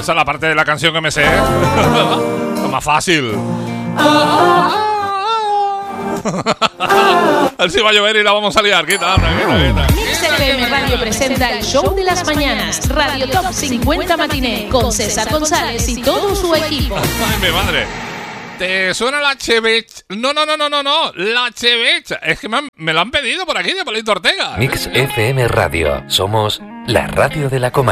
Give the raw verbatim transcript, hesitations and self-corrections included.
esa es la parte de la canción que me sé. Es más fácil. A ver si va a llover y la vamos a liar. Quita, quita, quita. Mix F M Radio presenta el show de las mañanas, Radio Top cincuenta Matiné, con César González y todo su equipo. Ay, mi madre. ¿Te suena la Chevech? No, no, no, no, no, no. La Chevech. Es que me, han, me lo han pedido por aquí de Polito Ortega. Mix F M Radio. Somos la radio de la comarca.